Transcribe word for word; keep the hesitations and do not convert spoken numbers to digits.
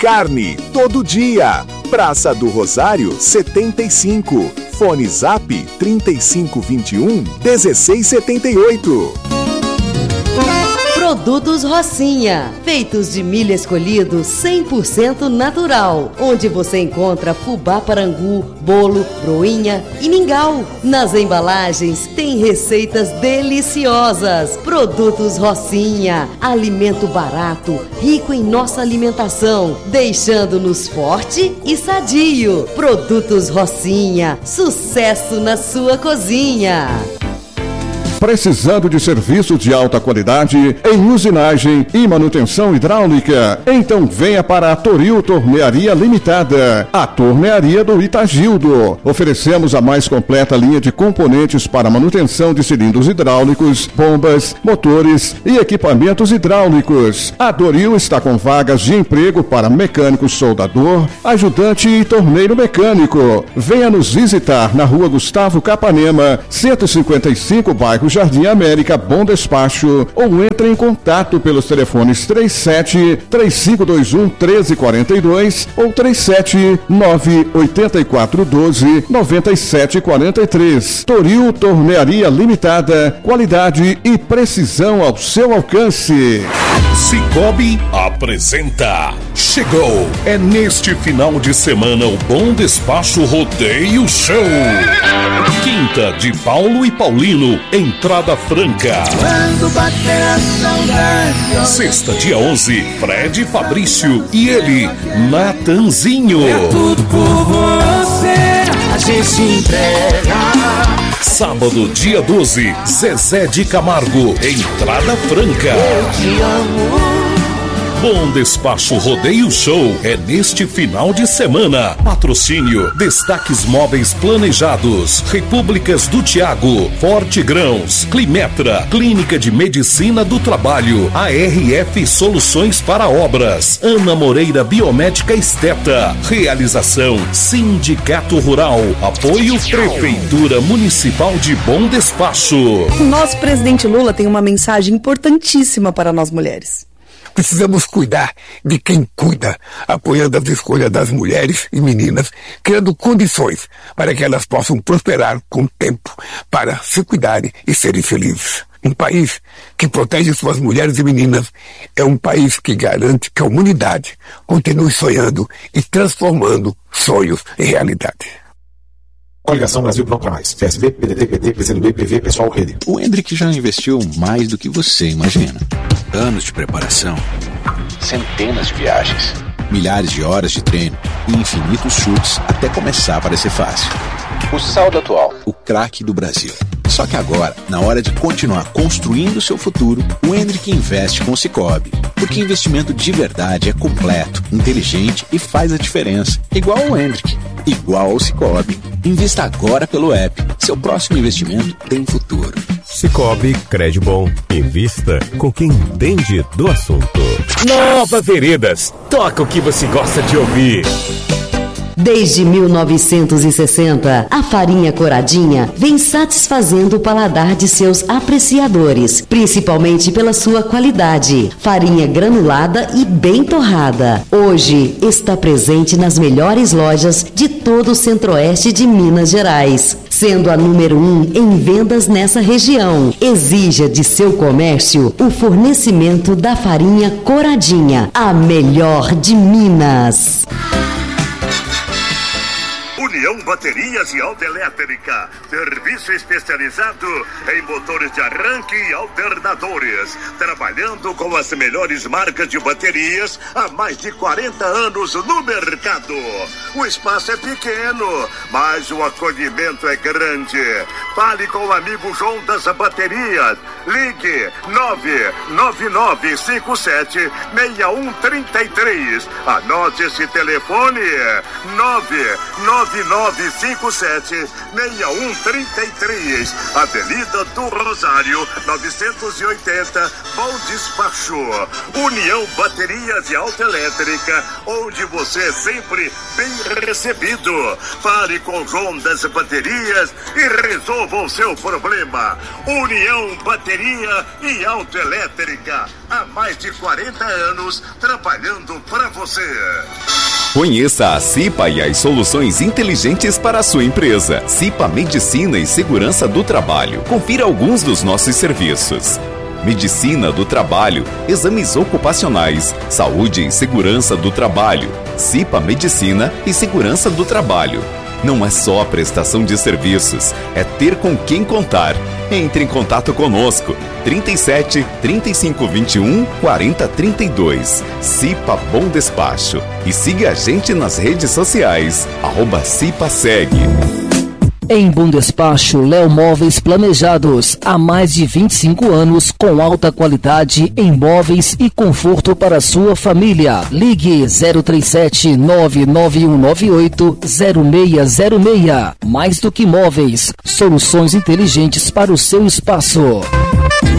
Carne, todo dia. Praça do Rosário, setenta e cinco. Fone Zap, trinta e cinco, vinte e um, dezesseis, setenta e oito. Produtos Rocinha, feitos de milho escolhido cem por cento natural, onde você encontra fubá parangu, bolo, broinha e mingau. Nas embalagens tem receitas deliciosas. Produtos Rocinha, alimento barato, rico em nossa alimentação, deixando-nos forte e sadio. Produtos Rocinha, sucesso na sua cozinha. Precisando de serviços de alta qualidade em usinagem e manutenção hidráulica? Então venha para a Toril Tornearia Limitada, a tornearia do Itagildo. Oferecemos a mais completa linha de componentes para manutenção de cilindros hidráulicos, bombas, motores e equipamentos hidráulicos. A Toril está com vagas de emprego para mecânico soldador, ajudante e torneiro mecânico. Venha nos visitar na Rua Gustavo Capanema, cento e cinquenta e cinco, bairro Jardim América, Bom Despacho, ou entre em contato pelos telefones trinta e sete, trinta e cinco vinte e um, treze quarenta e dois ou trinta e sete, nove oito quatro, doze, noventa e sete quarenta e três. Toril Tornearia Limitada, qualidade e precisão ao seu alcance. Cicobi apresenta. Chegou! É neste final de semana o Bom Despacho Rodeio Show. Quinta de Paulo e Paulino, entrada franca. Quando bater a saudade. Sexta, dia onze, Fred Fabrício e ele, Natanzinho. É tudo por você, a gente se entrega. Sábado, dia doze, Zezé de Camargo, entrada franca. Eu te amo. Bom Despacho Rodeio Show é neste final de semana. Patrocínio: Destaques Móveis Planejados, Repúblicas do Tiago, Forte Grãos, Climetra, Clínica de Medicina do Trabalho, A R F Soluções para Obras, Ana Moreira Biomédica Esteta. Realização: Sindicato Rural. Apoio: Prefeitura Municipal de Bom Despacho. O nosso presidente Lula tem uma mensagem importantíssima para nós mulheres. Precisamos cuidar de quem cuida, apoiando as escolhas das mulheres e meninas, criando condições para que elas possam prosperar com o tempo, para se cuidarem e serem felizes. Um país que protege suas mulheres e meninas é um país que garante que a humanidade continue sonhando e transformando sonhos em realidade. Coligação Brasil Pronto pra Mais. P S B, P D T, P T, P C do B, P V, Pessoal, Rede. O Hendrick já investiu mais do que você imagina. Anos de preparação, centenas de viagens, milhares de horas de treino e infinitos chutes até começar a parecer fácil. O saldo atual, o craque do Brasil. Só que agora, na hora de continuar construindo seu futuro, o Hendrick investe com o Cicobi. Porque investimento de verdade é completo, inteligente e faz a diferença. Igual ao Hendrick, igual ao Cicobi. Invista agora pelo app. Seu próximo investimento tem futuro. Cicobi, crédito bom. Invista com quem entende do assunto. Nova Veredas. Toca o que você gosta de ouvir. Desde mil novecentos e sessenta, a farinha Coradinha vem satisfazendo o paladar de seus apreciadores, principalmente pela sua qualidade. Farinha granulada e bem torrada. Hoje está presente nas melhores lojas de todo o centro-oeste de Minas Gerais, sendo a número um em vendas nessa região. Exija de seu comércio o fornecimento da farinha Coradinha, a melhor de Minas. União Baterias e Autoelétrica, serviço especializado em motores de arranque e alternadores, trabalhando com as melhores marcas de baterias há mais de quarenta anos no mercado. O espaço é pequeno, mas o acolhimento é grande. Fale com o amigo João das Baterias. Ligue nove nove nove cinco sete seis um três três. Anote esse telefone: nove nove nove cinco sete seis um três três. Avenida do Rosário, novecentos e oitenta, Bom Despacho. União Baterias e Autoelétrica, onde você é sempre bem recebido. Fale com João das Baterias e resolva o seu problema. União Baterias bateria e autoelétrica. Há mais de quarenta anos trabalhando para você. Conheça a CIPA e as soluções inteligentes para a sua empresa. CIPA Medicina e Segurança do Trabalho. Confira alguns dos nossos serviços. Medicina do Trabalho, exames ocupacionais, saúde e segurança do trabalho. CIPA Medicina e Segurança do Trabalho. Não é só a prestação de serviços, é ter com quem contar. Entre em contato conosco, trinta e sete, trinta e cinco, vinte e um, quarenta, trinta e dois. CIPA Bom Despacho. E siga a gente nas redes sociais, arroba CIPA segue. Em Bom Despacho, Léo Móveis Planejados. Há mais de vinte e cinco anos, com alta qualidade em móveis e conforto para sua família. Ligue zero três sete, nove nove um nove oito, zero seis zero seis. Mais do que móveis, soluções inteligentes para o seu espaço.